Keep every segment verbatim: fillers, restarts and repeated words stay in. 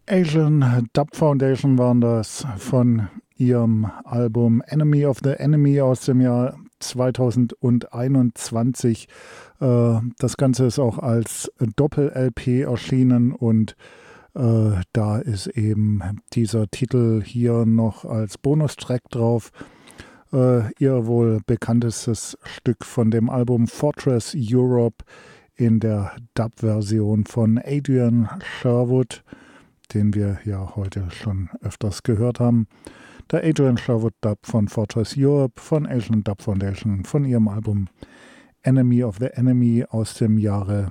Asian Dub Foundation waren das von ihrem Album Enemy of the Enemy aus dem Jahr zweitausendeinundzwanzig. Äh, das Ganze ist auch als Doppel-L P erschienen und äh, da ist eben dieser Titel hier noch als Bonustrack drauf. Äh, ihr wohl bekanntestes Stück von dem Album Fortress Europe in der Dub-Version von Adrian Sherwood, den wir ja heute schon öfters gehört haben. Der Adrian Sherwood Dub von Fortress Europe, von Asian Dub Foundation, von ihrem Album Enemy of the Enemy aus dem Jahre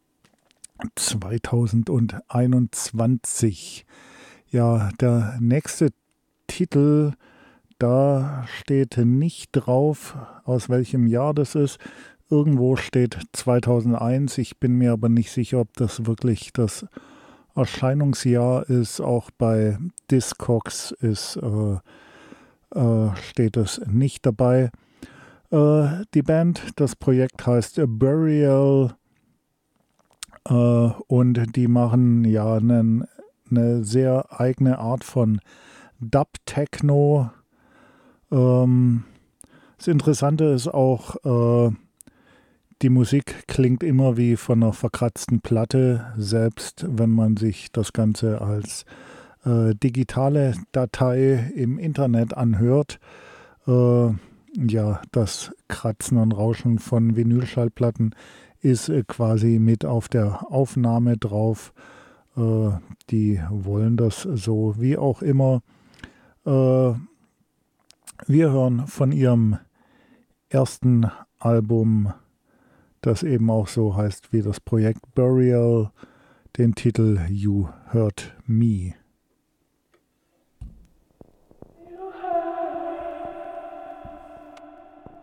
zweitausendeinundzwanzig. Ja, der nächste Titel, da steht nicht drauf, aus welchem Jahr das ist. Irgendwo steht zweitausendeins. Ich bin mir aber nicht sicher, ob das wirklich das Erscheinungsjahr ist. Auch bei Discogs ist, äh, äh, steht es nicht dabei. Äh, die Band, das Projekt heißt Burial äh, und die machen ja eine ne sehr eigene Art von Dub-Techno. Ähm, das Interessante ist auch, äh, die Musik klingt immer wie von einer verkratzten Platte, selbst wenn man sich das Ganze als äh, digitale Datei im Internet anhört. Äh, ja, das Kratzen und Rauschen von Vinylschallplatten ist äh, quasi mit auf der Aufnahme drauf. Äh, die wollen das so, wie auch immer. Äh, wir hören von ihrem ersten Album, das eben auch so heißt wie das Projekt Burial, den Titel You Hurt Me.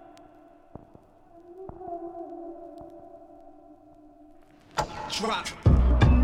Drop.